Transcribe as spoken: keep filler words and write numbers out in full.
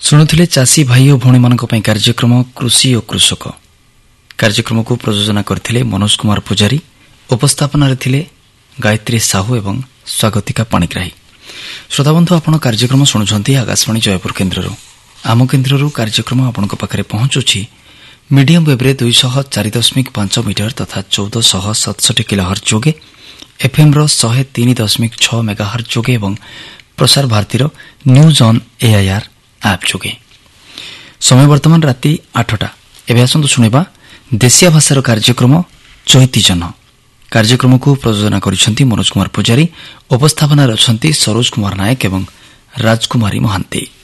ଶୁଣୁଥିଲେ ଚାଷୀ ଭାଇ ଓ ଭଉଣୀମାନଙ୍କ ପାଇଁ କାର୍ଯ୍ୟକ୍ରମ କୃଷି ଓ କୃଷକ। କାର୍ଯ୍ୟକ୍ରମକୁ ପ୍ରଯୋଜନା କରିଥିଲେ ମନୋଜ କୁମାର ପୂଜାରୀ, ଉପସ୍ଥାପନାରେ ଥିଲେ ଗାୟତ୍ରୀ ସାହୁ ଏବଂ ସ୍ୱାଗତିକା ପାଣିଗ୍ରାହୀ। ଶ୍ରୋତାବନ୍ଧୁ, ଆପଣ କାର୍ଯ୍ୟକ୍ରମ ଶୁଣୁଛନ୍ତି ଆକାଶବାଣୀ ଜୟପୁର କେନ୍ଦ୍ରରୁ। ଆମ କେନ୍ଦ୍ରରୁ କାର୍ଯ୍ୟକ୍ରମ ଆପଣଙ୍କ ପାଖରେ ପହଞ୍ଚୁଛି ମିଡିୟମ ୱେବ୍ରେ ଦୁଇଶହ ଚାରି ଦଶମିକ ପାଞ୍ଚ ମିଟର ତଥା ଚଉଦଶହ ସତଷଠି କିଲୋହର୍ଜ ଯୋଗେ, ଏଫ୍ଏମ୍ର ଶହେ ତିନି ଦଶମିକ ଛଅ ମେଗାହର୍ଜ ଯୋଗେ ଏବଂ ପ୍ରସାର ଭାରତୀର ନ୍ୟୁଜ୍ ଅନ୍ ଏଆଇଆର୍ ଆପ୍ ଯୋଗେ। ସମୟ ବର୍ତ୍ତମାନ ରାତି ଆଠଟା। ଏବେ ଆସନ୍ତୁ ଶୁଣିବା ଦେଶୀୟ ଭାଷାର କାର୍ଯ୍ୟକ୍ରମ ଚୈତି ଜହ୍ନ। କାର୍ଯ୍ୟକ୍ରମକୁ ପ୍ରଯୋଜନା କରିଛନ୍ତି ମନୋଜ କୁମାର ପୂଜାରୀ, ଉପସ୍ଥାପନାରେ ଅଛନ୍ତି ସରୋଜ କୁମାର ନାୟକ ଏବଂ ରାଜକୁମାରୀ ମହାନ୍ତି।